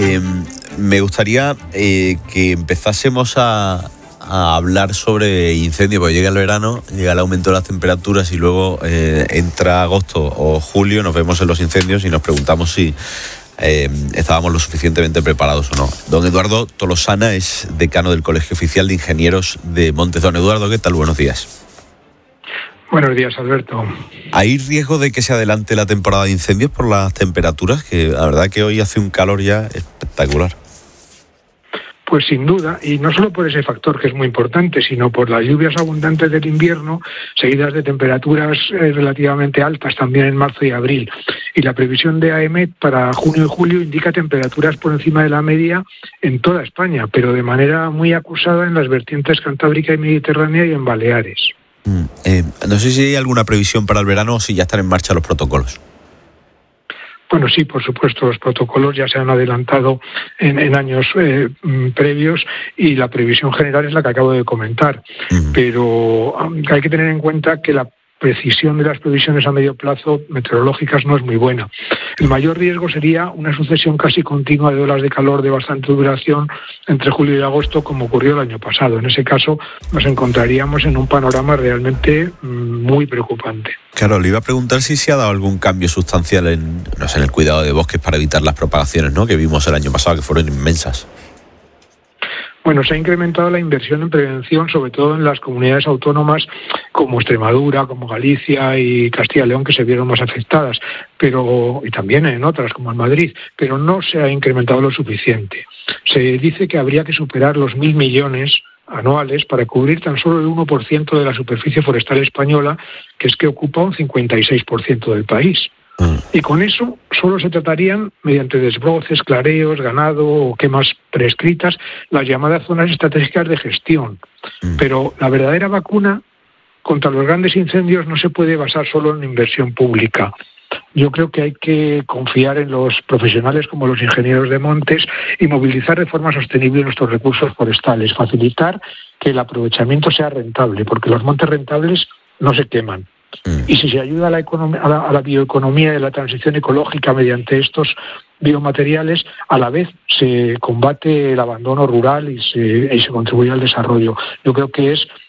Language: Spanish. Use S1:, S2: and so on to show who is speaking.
S1: Me gustaría que empezásemos a hablar sobre incendios, porque llega el verano, llega el aumento de las temperaturas y luego entra agosto o julio, nos vemos en los incendios y nos preguntamos si estábamos lo suficientemente preparados o no. Don Eduardo Tolosana es decano del Colegio Oficial de Ingenieros de Montes. Don Eduardo, ¿qué tal? Buenos días.
S2: Buenos días, Alberto.
S1: ¿Hay riesgo de que se adelante la temporada de incendios por las temperaturas? Que la verdad que hoy hace un calor ya espectacular.
S2: Pues sin duda, y no solo por ese factor que es muy importante, sino por las lluvias abundantes del invierno, seguidas de temperaturas relativamente altas también en marzo y abril. Y la previsión de AEMET para junio y julio indica temperaturas por encima de la media en toda España, pero de manera muy acusada en las vertientes cantábrica y mediterránea y en Baleares.
S1: No sé si hay alguna previsión para el verano o si ya están en marcha los protocolos.
S2: Bueno, sí, por supuesto, los protocolos ya se han adelantado en años previos y la previsión general es la que acabo de comentar. Pero hay que tener en cuenta que la precisión de las previsiones a medio plazo meteorológicas no es muy buena. El mayor riesgo sería una sucesión casi continua de olas de calor de bastante duración entre julio y agosto, como ocurrió el año pasado. En ese caso nos encontraríamos en un panorama realmente muy preocupante.
S1: Claro, le iba a preguntar si se ha dado algún cambio sustancial en el cuidado de bosques para evitar las propagaciones, ¿no?, que vimos el año pasado, que fueron inmensas.
S2: Bueno, se ha incrementado la inversión en prevención, sobre todo en las comunidades autónomas como Extremadura, como Galicia y Castilla y León, que se vieron más afectadas, y también en otras como en Madrid, pero no se ha incrementado lo suficiente. Se dice que habría que superar los 1.000 millones anuales para cubrir tan solo el 1% de la superficie forestal española, que es que ocupa un 56% del país. Y con eso solo se tratarían, mediante desbroces, clareos, ganado o quemas prescritas, las llamadas zonas estratégicas de gestión. Pero la verdadera vacuna contra los grandes incendios no se puede basar solo en inversión pública. Yo creo que hay que confiar en los profesionales como los ingenieros de montes y movilizar de forma sostenible nuestros recursos forestales, facilitar que el aprovechamiento sea rentable, porque los montes rentables no se queman. Y si se ayuda a la bioeconomía y a la transición ecológica mediante estos biomateriales, a la vez se combate el abandono rural y se contribuye al desarrollo. Yo creo que es